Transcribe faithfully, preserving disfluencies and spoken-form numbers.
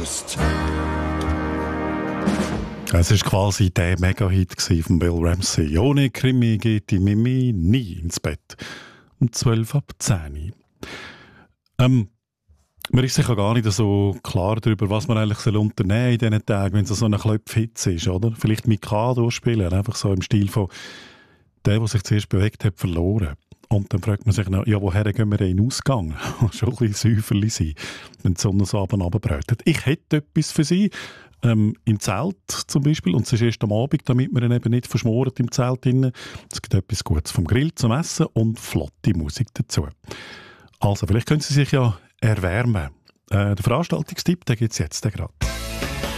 Ghost. Es war quasi der Mega-Hit von Bill Ramsey. Ohne Krimi geht die Mimi nie ins Bett. Um zwölf ab zehn. Ähm, man ist sicher gar nicht so klar darüber, was man eigentlich unternehmen in diesen Tagen, wenn es so eine Klopfhitze ist, oder? Vielleicht Mikado spielen, einfach so im Stil von der, der sich zuerst bewegt hat, verloren. Und dann fragt man sich noch, ja, woher gehen wir in den Ausgang? Schon ein bisschen Säuferli sein, wenn die Sonne so abends runterbrötet. Ich hätte etwas für Sie, ähm, im Zelt zum Beispiel, und es ist erst am Abend, damit man eben nicht verschmoren im Zelt drin. Es gibt etwas Gutes vom Grill zum Essen und flotte Musik dazu. Also, vielleicht können Sie sich ja erwärmen. Äh, der Veranstaltungstipp, den gibt es jetzt gerade.